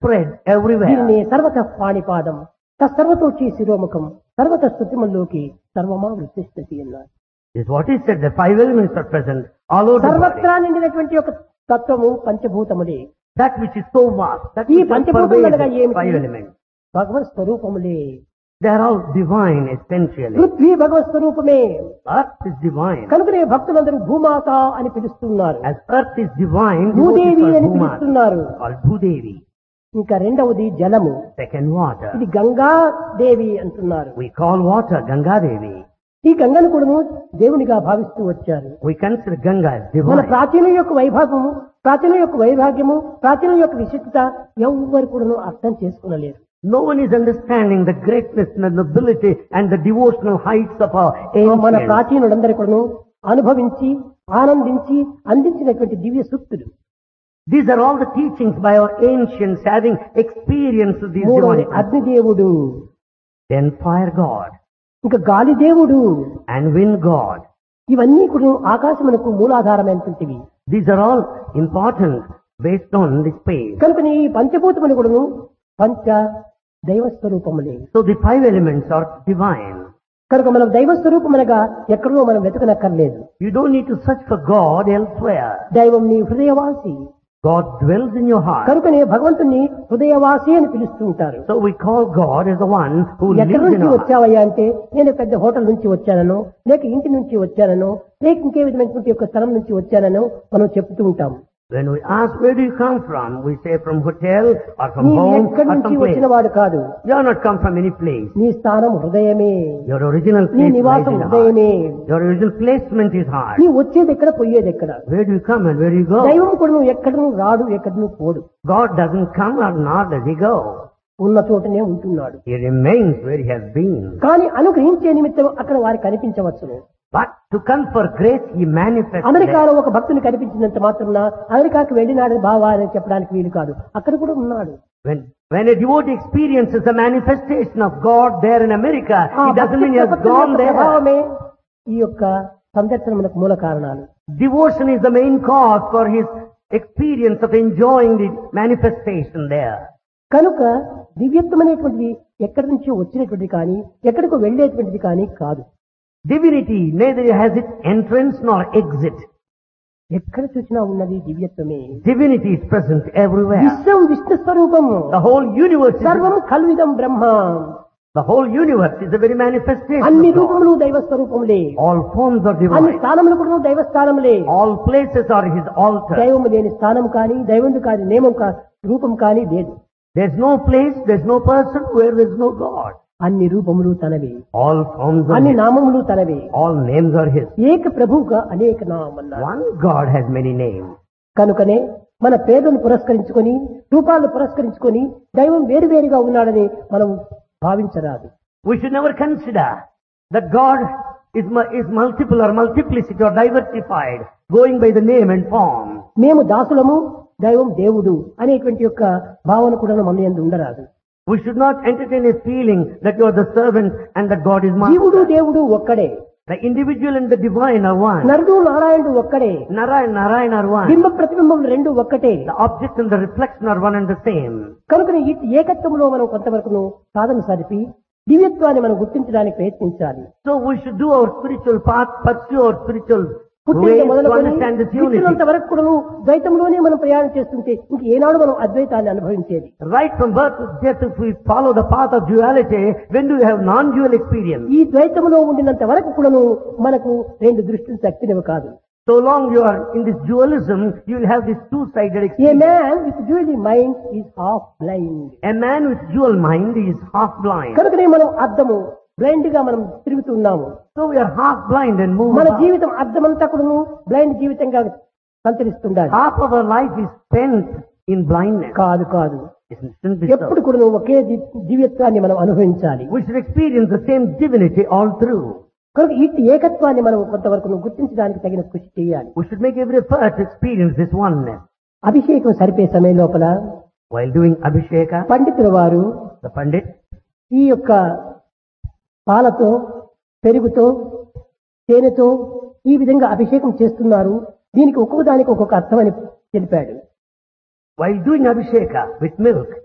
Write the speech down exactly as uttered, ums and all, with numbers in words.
spread everywhere. దీనిని సర్వత పాణిపాదం తస్సర్వతోచి శిరోముఖం సర్వత స్థుతిమల్లోకి సర్వమా వృత్తిస్థితి అన్నారు. This is what is said. The five elements are present all over the సర్వత్రా body. నిండినటువంటి ఒక తత్వము పంచభూతములే. That which is so vast, that ఈ which is పంచభూతములు అనగా pervasive, ఏమిటి? five elements. Bhagwat స్వరూపములే. They are all divine essentially. Prithvi భగవత్ స్వరూపమే. Earth is divine. కనుకనే భక్తులందరూ భూమాత అని పిలుస్తున్నారు. As earth is divine, Bhudevi devotees అని call Bhuma, పిలుస్తున్నారు. called Bhudevi. ఇంకా రెండవది జలము. Second, water. ఇది గంగా దేవి అంటున్నారు. We call water Ganga Devi. ఈ గంగను కూడా దేవునిగా భావిస్తూ వచ్చారు. We consider Ganga as మన divine. ప్రాచీన యొక్క వైభవము, ప్రాచీన యొక్క వైభాగ్యము, ప్రాచీన యొక్క విశిష్టత ఎవ్వరు కూడా అర్థం చేసుకునలేరు. No one is understanding the greatness and the nobility and the devotional heights of our మన ancient. ప్రాచీనులందరూ కూడా అనుభవించి ఆనందించి అందించినటువంటి దివ్య సూక్తులు. These are all the teachings by our ancients having experienced these మూడవది divine. అగ్నిదేవుడు, Then fire God ఇంకా గాలి దేవుడు, and wind God. ఇవన్నీ కూడా ఆకాశమునకు మూలాధారమైనటువంటివి. These are all important based on the space. కనుక ఈ పంచభూతములు కూడాను పంచ దైవ స్వరూపములే. So the five elements are divine. కనుక మనం దైవ స్వరూపమునగా ఎక్కడో మనం వెతకనక్కర్లేదు. You don't need to search for God elsewhere. దైవం నీ హృదయవాసి. God dwells in your heart. కనుకనే భగవంతుని హృదయవాసి అని పిలుస్తూ ఉంటారు. So we call God as the one who ఎక్కడి lives in నుంచి our heart. వచ్చావయ్యా అంటే నేను పెద్ద హోటల్ నుంచి వచ్చానను, లేక ఇంటి నుంచి వచ్చానను, లేక ఇంకే విధమైనటువంటి యొక్క స్థలం నుంచి వచ్చానను మనం చెప్తూ ఉంటాం. When we ask where do you come from, we say from hotel or from నీవు home ఎక్కడి or నుంచి some వచ్చిన place. వాడు కాదు. You are not come from any place. నీ స్థానం హృదయమే. Your original నీ place lies నివాసం in the heart. హృదయమే. Your original placement is heart. నీ వచ్చేది ఎక్కడ, పోయేది ఎక్కడ. Where do you come and where do you go? దైవం కూడా నువ్వు ఎక్కడను రాడు, ఎక్కడను పోడు. God doesn't come or nor does he go. ఉన్న చోటనే ఉంటున్నాడు. He remains where he has been. కానీ అనుగ్రహించే నిమిత్తం అక్కడ వారికి కనిపించవచ్చును. But to confer grace, he manifests. అమెరికాలో ఒక భక్తుని కనిపించినంత మాత్రం అమెరికాకు వెళ్ళినాడని బావా అని చెప్పడానికి వీలు కాదు. అక్కడ కూడా ఉన్నాడు. When, when a devotee experiences a manifestation of God there in America, ఆ it doesn't mean he has భక్తి gone యొక్క there. ప్రభావమే ఈ యొక్క సందర్శనములకు మూల కారణాలు. Devotion is the main cause for his experience of enjoying the manifestation there. కనుక దివ్యత్వం అనేటువంటిది ఎక్కడి నుంచో వచ్చినటువంటిది కానీ ఎక్కడికో వెళ్ళేటువంటిది కానీ కాదు. Divinity neither has its entrance nor exit. ఎక్కడ చూసినా ఉన్నది దివ్యత్వమే. Divinity is present everywhere. విశ్వం విష్ణు స్వరూపము. The whole universe is, సర్వం కల్విదం బ్రహ్మ. the whole universe is the very manifestation అన్ని of God. రూపములు దైవ స్వరూపములే. All forms are అన్ని divine. స్థానములు కూడా దైవ స్థానములే. All places are his altar. దైవము లేని స్థానం కానీ దైవము కాని నియమం కా రూపం కానీ లేదు. There's no place, there's no person where there's no God. అన్ని రూపములు తనవే, All forms are అన్ని his. నామములు తనవే. All names are his. ఏక ప్రభువుగా అనేక నామన్నారు. One God has many names. కనుకనే మన పేర్లను పురస్కరించుకొని రూపాలను పురస్కరించుకొని దైవం వేరువేరుగా ఉన్నాడని మనం భావించరాదు. We should never consider that God is, mu- is multiple or multiplicity or diversified, going by the name and form. మేము దాసులము దైవం దేవుడు అనేటువంటి యొక్క భావన కూడా మన యందు ఉండరాదు. We should not entertain a feeling that you are the servant and that God is జీవుడు master. దేవుడు ఒక్కడే, The individual and the divine are one. నరుడు నారాయణుడు ఒక్కడే, Narayan, Narayan are one. బింబ ప్రతిబింబములు రెండు ఒక్కటే. The object and the reflection are one and the same. కనుక ఈ ఏకత్వంలో మనం కొంతవరకు సాధన సరిపి దివ్యత్వాన్ని మనం గుర్తించడానికి ప్రయత్నించాలి. So we should do our spiritual path, pursue our spiritual పుట్టిన ways to మొదలుకొని understand this unity. పుట్టినంత వరకు కూడా ద్వైతంలోనే మనం ప్రయాణం చేస్తుంటే ఇంక ఏనాడు మనం అద్వైతాన్ని అనుభవించేది. Right from birth to death, if we follow the path of duality, when do you have non-dual experience? ఈ ద్వైతంలో ఉండినంత వరకు కూడాను మనకు రెండు దృష్టిని శక్తినివి కాదు. So long you are in this dualism, you will have this two-sided A experience. Man with dual mind is half blind. A man with dual mind is half blind. కనుకనే మనం అద్దము blind గా మనం తిరుగుతున్నాము. So we are half blind and move మన about. జీవితం అద్దమంతా కూడాను blind జీవితంగా సంచరిస్తుండాలి. Half of our life is spent in blindness. కాదు కాదు Isn't it ఎప్పుడు so? కూడా ఒకే ది- దివ్యత్వాన్ని మనం అనుభవించాలి. We should experience the same divinity all through. కనుక ఇట్టి ఏకత్వాన్ని మనం కొంతవరకు గుర్తించడానికి తగిన కృషి చేయాలి. We should make every effort to experience this oneness. అభిషేకం సరిపే సమయం లోపల While doing Abhisheka, పండితుల వారు the Pandit, ఈ యొక్క పాలతో పెరుగుతో తేనెతో ఈ విధంగా అభిషేకం చేస్తున్నారు. దీనికి ఒక్కొక్క దానికి ఒక్కొక్క అర్థం అని తెలిపాడు. while doing Abhisheka with milk,